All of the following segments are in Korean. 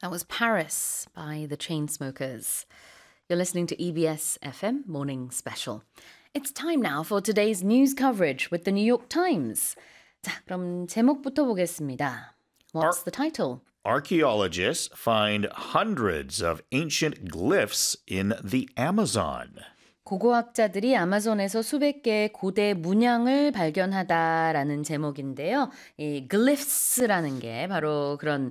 That was Paris by the Chainsmokers. You're listening to EBS FM Morning Special. It's time now for today's news coverage with the New York Times. 자, 그럼 제목부터 보겠습니다. What's the title? Archaeologists find hundreds of ancient glyphs in the Amazon. 고고학자들이 아마존에서 수백 개의 고대 문양을 발견하다라는 제목인데요. 이 glyphs라는 게 바로 그런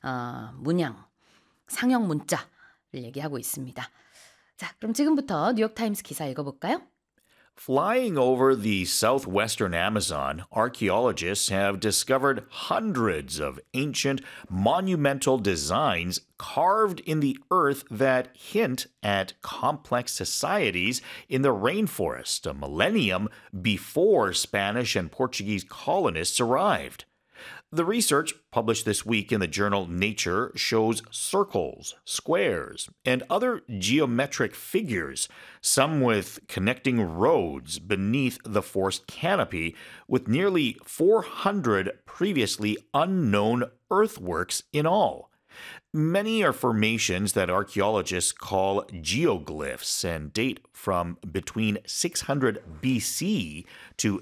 문양, 상형 문자를 얘기하고 있습니다. 자, 그럼 지금부터 뉴욕타임스 기사 읽어볼까요? Flying over the southwestern Amazon, archaeologists have discovered hundreds of ancient monumental designs carved in the earth that hint at complex societies in the rainforest a millennium before Spanish and Portuguese colonists arrived. The research published this week in the journal Nature shows circles, squares, and other geometric figures, some with connecting roads beneath the forest canopy, with nearly 400 previously unknown earthworks in all. Many are formations that archaeologists call geoglyphs and date from between 600 BC to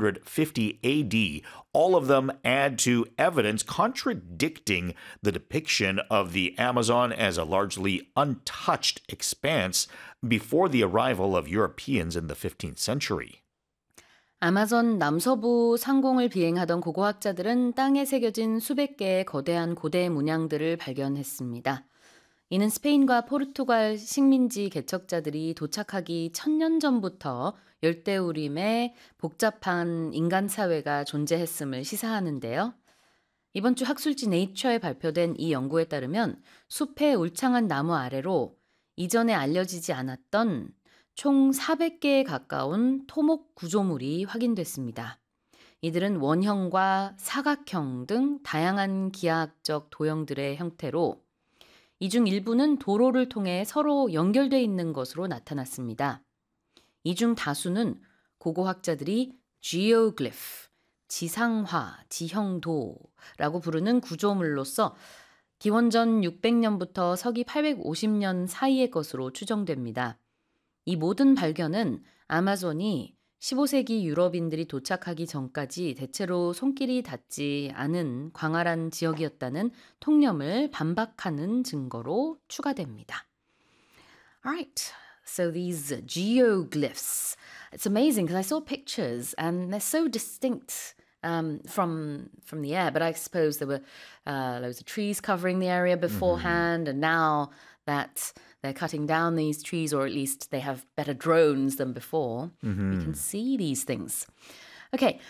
850 AD. All of them add to evidence contradicting the depiction of the Amazon as a largely untouched expanse before the arrival of Europeans in the 15th century. 아마존 남서부 상공을 비행하던 고고학자들은 땅에 새겨진 수백 개의 거대한 고대 문양들을 발견했습니다. 이는 스페인과 포르투갈 식민지 개척자들이 도착하기 1000년 전부터 열대우림의 복잡한 인간 사회가 존재했음을 시사하는데요. 이번 주 학술지 네이처에 발표된 이 연구에 따르면 숲의 울창한 나무 아래로 이전에 알려지지 않았던 총 400개에 가까운 토목 구조물이 확인됐습니다. 이들은 원형과 사각형 등 다양한 기하학적 도형들의 형태로 이 중 일부는 도로를 통해 서로 연결돼 있는 것으로 나타났습니다. 이 중 다수는 고고학자들이 geoglyph, 지상화, 지형도라고 부르는 구조물로서 기원전 600년부터 서기 850년 사이의 것으로 추정됩니다. 이 모든 발견은 아마존이 15세기 유럽인들이 도착하기 전까지 대체로 손길이 닿지 않은 광활한 지역이었다는 통념을 반박하는 증거로 추가됩니다. Alright, so these geoglyphs. It's amazing because I saw pictures and they're so distinct from the air, but I suppose there were loads of trees covering the area beforehand, and now that they're cutting down these trees, or at least they have better drones than before, we can see these things. Okay,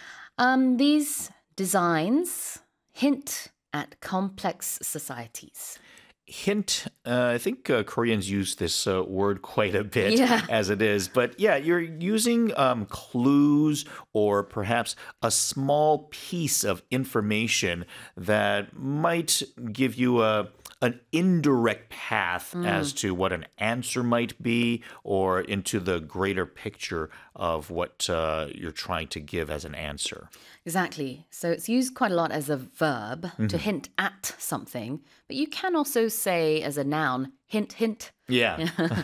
these designs hint at complex societies. Hint, I think Koreans use this word quite a bit Yeah. as it is. But yeah, you're using clues or perhaps a small piece of information that might give you an indirect path as to what an answer might be or into the greater picture of what you're trying to give as an answer. Exactly. So it's used quite a lot as a verb to hint at something, but you can also say as a noun, hint, hint. Yeah.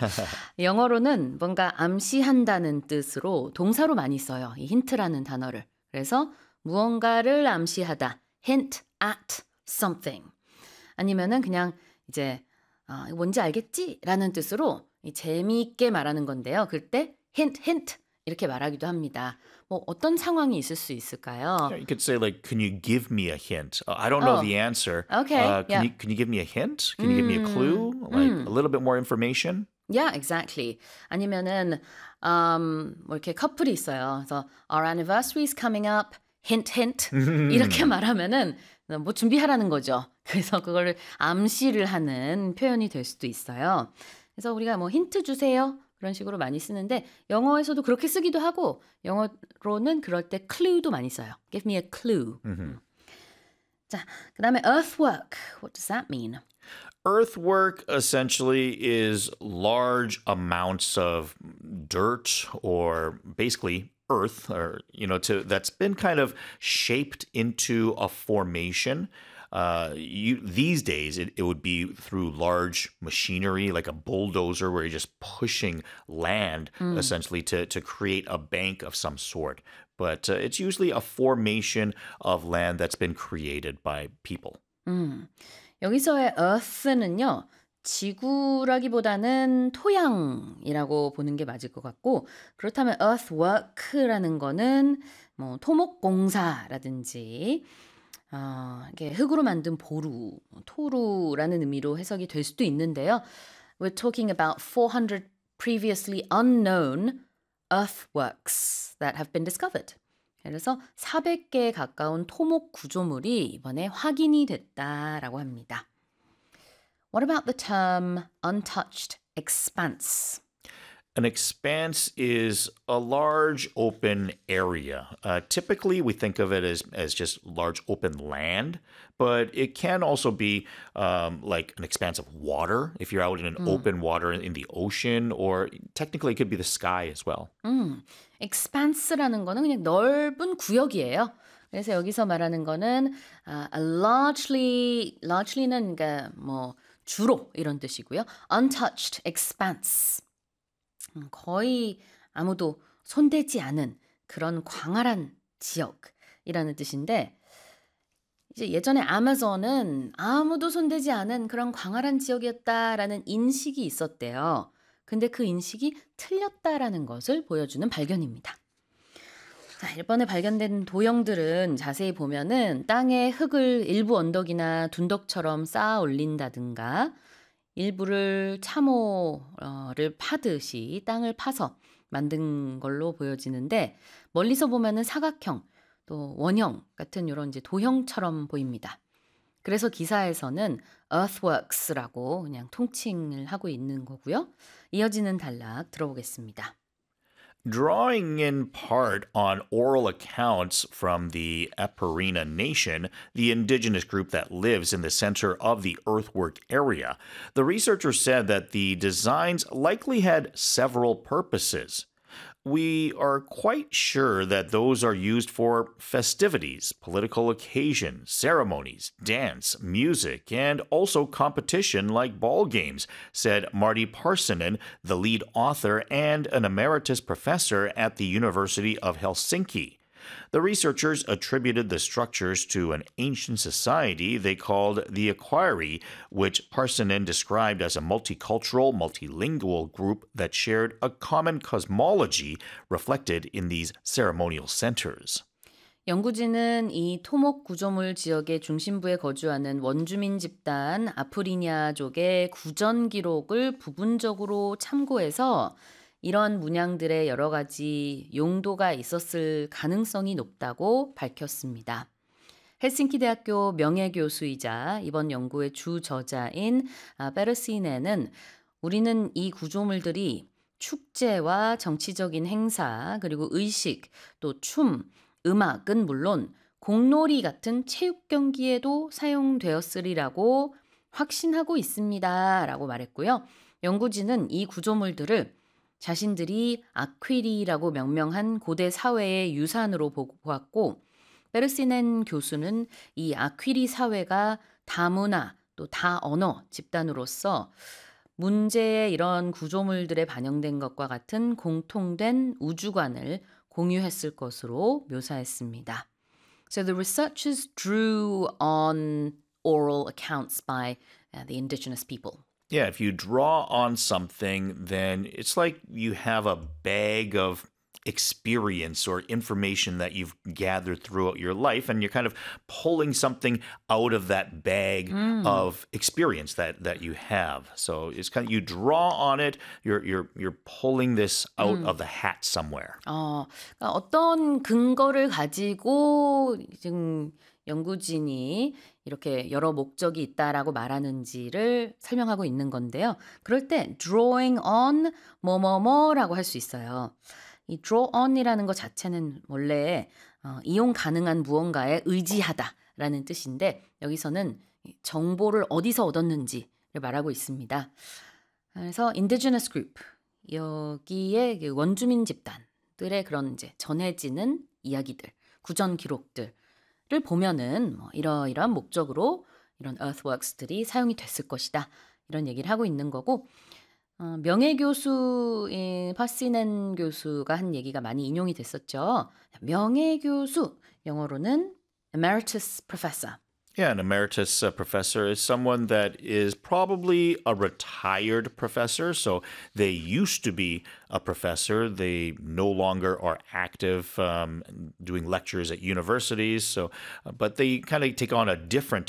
영어로는 뭔가 암시한다는 뜻으로 동사로 많이 써요. 이 힌트라는 단어를. 그래서 무언가를 암시하다, hint at something. 아니면은 그냥 이제 이거 뭔지 알겠지? 라는 뜻으로 재미있게 말하는 건데요. 그때 hint, hint 이렇게 말하기도 합니다. 뭐 어떤 상황이 있을 수 있을까요? Yeah, you could say like, can you give me a hint? I don't know the answer. Okay, Can you give me a hint? Can you give me a clue? Like a little bit more information? Yeah, exactly. 아니면은 뭐 이렇게 커플이 있어요. 그래서 our anniversary is coming up. Hint, hint. 이렇게 말하면은 뭐 준비하라는 거죠. 그래서 그거를 암시를 하는 표현이 될 수도 있어요. 그래서 우리가 뭐 힌트 주세요. 그런 식으로 많이 쓰는데 영어에서도 그렇게 쓰기도 하고 영어로는 그럴 때 clue도 많이 써요. Give me a clue. 자, 그다음에 earthwork. What does that mean? Earthwork essentially is large amounts of dirt or basically earth or that's been kind of shaped into a formation. these days it would be through large machinery like a bulldozer where you're just pushing land essentially to create a bank of some sort. But it's usually a formation of land that's been created by people. 여기서의 earth는요, 지구라기보다는 토양이라고 보는 게 맞을 것 같고, 그렇다면 earthwork라는 거는 뭐 토목공사라든지, 이게 흙으로 만든 보루, 토루라는 의미로 해석이 될 수도 있는데요. We're talking about 400 previously unknown earthworks that have been discovered. 그래서 400개에 가까운 토목 구조물이 이번에 확인이 됐다라고 합니다. What about the term untouched expanse? An expanse is a large open area. Typically, we think of it as just large open land, but it can also be like an expanse of water if you're out in an open water in the ocean, or technically it could be the sky as well. expanse라는 거는 그냥 넓은 구역이에요. 그래서 여기서 말하는 거는 largely는 그러니까 뭐 주로 이런 뜻이고요. untouched expanse. 거의 아무도 손대지 않은 그런 광활한 지역이라는 뜻인데 이제 예전에 아마존은 아무도 손대지 않은 그런 광활한 지역이었다라는 인식이 있었대요. 근데 그 인식이 틀렸다라는 것을 보여주는 발견입니다. 자, 이번에 발견된 도형들은 자세히 보면은 땅에 흙을 일부 언덕이나 둔덕처럼 쌓아 올린다든가 일부를 참호를 파듯이 땅을 파서 만든 걸로 보여지는데 멀리서 보면은 사각형 또 원형 같은 이런 이제 도형처럼 보입니다. 그래서 기사에서는 earthworks라고 그냥 통칭을 하고 있는 거고요. 이어지는 단락 들어보겠습니다. Drawing in part on oral accounts from the Aparina Nation, the indigenous group that lives in the center of the earthwork area, the researchers said that the designs likely had several purposes. We are quite sure that those are used for festivities, political occasions, ceremonies, dance, music, and also competition like ball games, said Marty Parsonen, the lead author and an emeritus professor at the University of Helsinki. The researchers attributed the structures to an ancient society they called the Aquari, which Parsonen described as a multicultural, multilingual group that shared a common cosmology reflected in these ceremonial centers. 연구진은 이 토목 구조물 지역의 중심부에 거주하는 원주민 집단 아프리냐족의 구전 기록을 부분적으로 참고해서 이런 문양들의 여러 가지 용도가 있었을 가능성이 높다고 밝혔습니다. 헬싱키 대학교 명예교수이자 이번 연구의 주저자인 베르시네는 우리는 이 구조물들이 축제와 정치적인 행사 그리고 의식 또 춤, 음악은 물론 공놀이 같은 체육 경기에도 사용되었으리라고 확신하고 있습니다. 라고 말했고요. 연구진은 이 구조물들을 자신들이 아퀴리라고 명명한 고대 사회의 유산으로 보았고 베르시넨 교수는 이 아퀴리 사회가 다문화 또 다언어 집단으로서 문제의 이런 구조물들에 반영된 것과 같은 공통된 우주관을 공유했을 것으로 묘사했습니다. So the researchers drew on oral accounts by the indigenous people. Yeah, if you draw on something, then it's like you have a bag of experience or information that you've gathered throughout your life, and you're kind of pulling something out of that bag of experience that you have. So it's kind of you draw on it, you're pulling this out of the hat somewhere. 그러니까 어떤 근거를 가지고 지금 연구진이 이렇게 여러 목적이 있다라고 말하는지를 설명하고 있는 건데요. 그럴 때 drawing on 뭐뭐뭐라고 할 수 있어요. 이 draw on이라는 것 자체는 원래 이용 가능한 무언가에 의지하다라는 뜻인데 여기서는 정보를 어디서 얻었는지를 말하고 있습니다. 그래서 indigenous group 여기에 원주민 집단들의 그런 이제 전해지는 이야기들, 구전 기록들 보면은 뭐 이러이러한 목적으로 이런 earthworks들이 사용이 됐을 것이다. 이런 얘기를 하고 있는 거고 명예교수인 파시넨 교수가 한 얘기가 많이 인용이 됐었죠. 명예교수 영어로는 emeritus professor. Yeah, an emeritus professor is someone that is probably a retired professor. So they used to be a professor. They no longer are active doing lectures at universities. So, but they kind of take on a different